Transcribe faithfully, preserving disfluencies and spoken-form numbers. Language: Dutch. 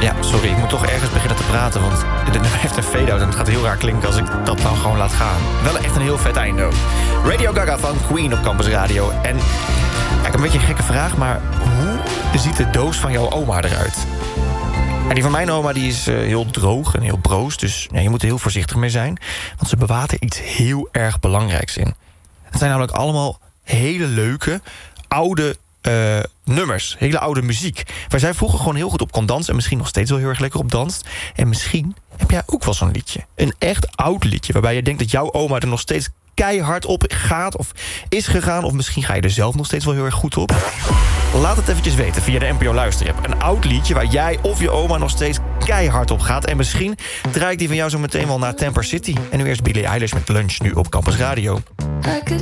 Ja, sorry, ik moet toch ergens beginnen te praten... want dit nummer heeft een fade-out en het gaat heel raar klinken... als ik dat nou gewoon laat gaan. Wel echt een heel vet einde ook. Radio Gaga van Queen op Campus Radio. En ja, ik heb een beetje een gekke vraag... maar hoe ziet de doos van jouw oma eruit? En die van mijn oma die is uh, heel droog en heel broos... dus ja, je moet er heel voorzichtig mee zijn... want ze bewaart er iets heel erg belangrijks in. Het zijn namelijk allemaal hele leuke, oude... Uh, nummers, hele oude muziek... waar zij vroeger gewoon heel goed op kon dansen... en misschien nog steeds wel heel erg lekker op danst. En misschien heb jij ook wel zo'n liedje. Een echt oud liedje... waarbij je denkt dat jouw oma er nog steeds keihard op gaat... of is gegaan, of misschien ga je er zelf nog steeds wel heel erg goed op. Laat het eventjes weten via de N P O Luisterapp. Een oud liedje waar jij of je oma nog steeds keihard op gaat... en misschien draai ik die van jou zo meteen wel naar Tamper City. En nu eerst Billie Eilish met Lunch, nu op Campus Radio.